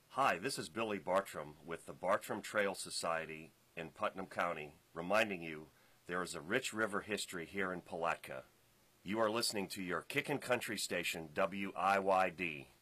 Hi, this is Billy Bartram with the Bartram Trail Society in Putnam County, reminding you there is a rich river history here in Palatka. You are listening to your Kickin' Country station, WIYD.